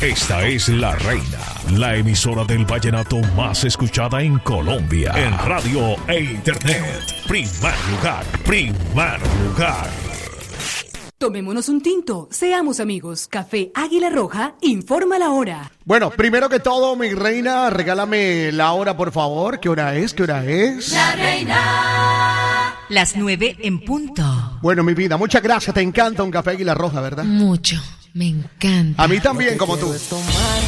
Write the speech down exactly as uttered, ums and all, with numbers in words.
Esta es La Reina, la emisora del vallenato más escuchada en Colombia. En radio e internet. Primer lugar, primer lugar. Tomémonos un tinto, seamos amigos. Café Águila Roja, informa la hora. Bueno, primero que todo, mi reina, regálame la hora, por favor. ¿Qué hora es? ¿Qué hora es? La Reina. Las nueve en punto. Bueno, mi vida, muchas gracias. Te encanta un café Águila Roja, ¿verdad? Mucho, me encanta. A mí también, como tú.